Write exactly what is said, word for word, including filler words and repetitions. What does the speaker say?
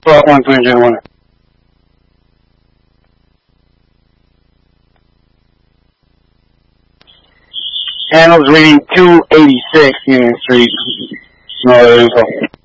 Block one, two engine one. Handles reading two eighty-six Union Street. No other info.